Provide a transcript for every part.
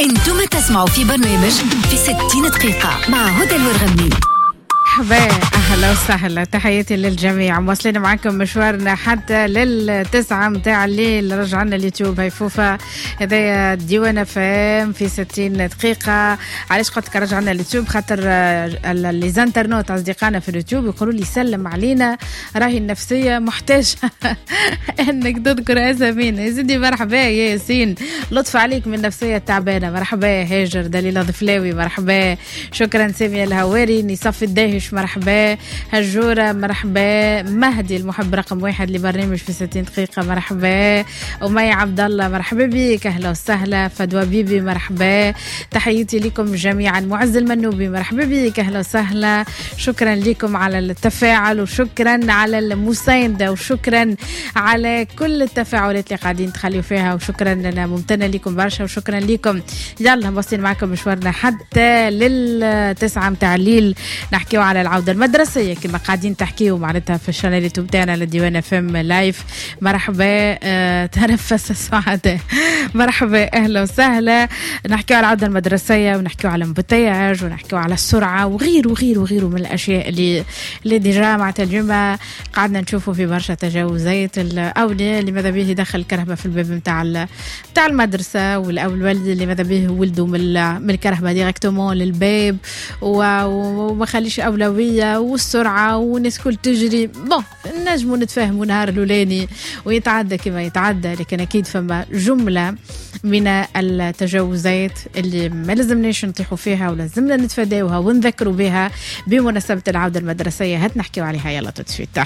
انتم تسمعوا في برنامج في 60 دقيقة مع هدى الورغمي. مرحبا، أهلا وسهلا، تحياتي للجميع. مواصلين معكم مشوارنا حتى للتسعة متاع الليل. رجعنا اليوتيوب هاي فوفا، هذا ديوان فام في 60 دقيقة. علاش قلت لك رجعنا اليوتيوب؟ خاطر اللي زانترنوت أصدقائنا في اليوتيوب يقولوا لي سلم علينا، راهي النفسية محتاجة أنك تذكر أسامينا. يا سيدي مرحبا يا ياسين، لطف عليك من نفسية تعبانة. مرحبا هاجر دليلة ضفلاوي، مرحبا. شكرا سامية الهواري، نصف الداهش مرحبا. هجورة مرحبا. مهدي المحب رقم 1 لبرنامج في 60 دقيقة مرحبا. أمي عبد الله مرحبا بك، أهلا وسهلا. فدوى بيبي مرحبا، تحياتي لكم جميعا. معز المنوبي مرحبا بك، أهلا وسهلا. شكرا لكم على التفاعل، وشكرا على المساندة، وشكرا على كل التفاعلات اللي قاعدين تخليوا فيها، وشكرا لنا، ممتنة لكم برشا وشكرا لكم. يلا باصين معكم مشوارنا حتى للتسعة متاع الليل، نحكيو على العودة المدرسية كما قاعدين تحكيوا معناتها في الشانل يوتيوب تاعنا لديوان فم لايف. مرحبا. تنفس السعادة مرحبا، أهلا وسهلا. نحكيو على العودة المدرسية، ونحكيو على المبتياج، ونحكيو على السرعة، وغير وغير وغير من الأشياء اللي ديجا مع الجمعة قعدنا نشوفوا في برشا تجاوزات. الأولى اللي ماذا به دخل الكرهبة في الباب متاع المدرسة، والوالد اللي ماذا به ولده من الكرهبة ديريكتومون للباب، وما خليش أولوية، والسرعة، والناس كل تجري. نجموا نتفاهموا نهار الأولاني ويتعدى كما يتعدى، لكن أكيد فما جملة من التجاوزات اللي ما لازمناش نطيحوا فيها، ولازمنا نتفاداوها ونذكروا بها بمناسبة العودة المدرسية. هات نحكيوا عليها يلا تتفيتا.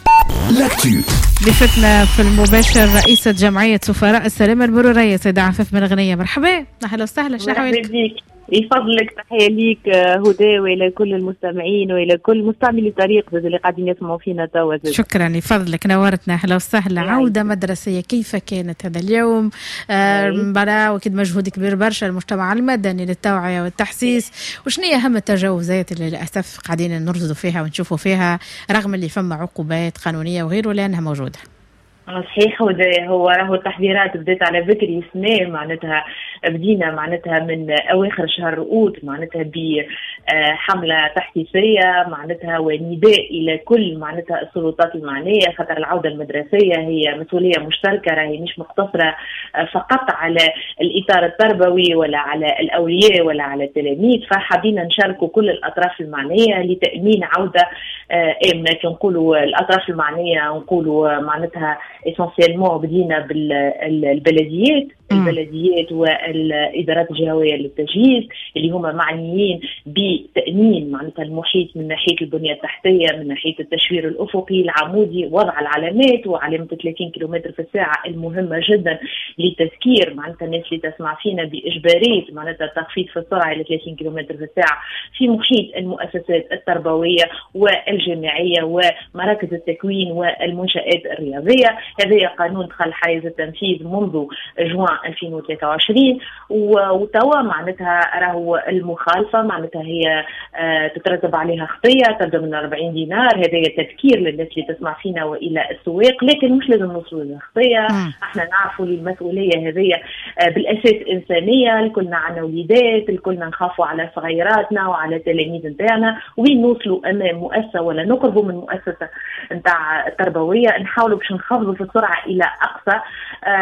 ضيفتنا في المباشر رئيسة جمعية سفراء السلامة المرورية سيدة عفاف من غنية، مرحبا. أهلا وسهلا. مرحبا بك، يفضلك. تحية ليك هدى، وإلى كل المستمعين، وإلى كل مستعملي طريق اللي قاعدين يسمعوا فينا توا. شكرا، يفضلك، نورتنا. أهلا وسهلا. عودة مدرسية، كيف كانت هذا اليوم؟ مباراة وكد مجهود كبير برشا المجتمع المدني للتوعية والتحسيس. وشنو هي أهم التجاوزات اللي للأسف قاعدين نرصدوا فيها ونشوفوا فيها، رغم اللي فما عقوبات قانونية وغيره لأنها موجودة؟ صحيح. هو راهو التحذيرات بدات على بكري سنة، معناتها بدينا معناتها من اواخر شهر اوت معناتها بحمله تحسيسيه معناتها ونداء الى كل معناتها السلطات المعنيه، خاطر العوده المدرسيه هي مسؤوليه مشتركه، راهي مش مقتصره فقط على الاطار التربوي ولا على الاولياء ولا على التلاميذ، فحابين نشاركوا كل الاطراف المعنيه لتامين عوده امنه. نقولوا الاطراف المعنيه نقولوا معناتها اسونسيالمون بدينا بالبلديات والادارات الجهويه للتجهيز اللي هما معنيين بتامين معناتها المحيط من ناحيه البنيه التحتيه، من ناحيه التشوير الافقي العمودي، وضع العلامات وعلامه 30 كيلومتر في الساعه المهمه جدا لتذكير معناتها الناس اللي تسمع فينا باجباريه معناتها التخفيض في السرعه الى 30 كيلومتر في الساعه في محيط المؤسسات التربويه والجامعيه ومراكز التكوين والمنشآت الرياضيه. هذا قانون دخل حيز التنفيذ منذ جوان 2023، وتوا معناتها راهو المخالفه معناتها هي تترتب عليها خطيه تبدا من 40 دينار. هذا تذكير للناس اللي تسمع فينا والى السواق، لكن مش لازم نوصلوا للخطيه. احنا نعرفوا المسؤوليه هذه بالاساس انسانيه، الكلنا عنا وليدات، الكلنا نخافوا على صغيراتنا وعلى التلاميذ نتاعنا، وين نوصلوا امام مؤسسه ولا نقربوا من مؤسسه نتاع التربويه نحاولوا باش نخفضوا في السرعه الى اقصى